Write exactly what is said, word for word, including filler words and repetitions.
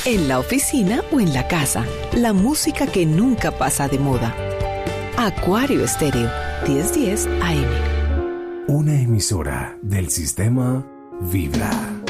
en la oficina o en la casa. La música que nunca pasa de moda. Acuario Estéreo, diez diez A M. Una emisora del sistema Vibra.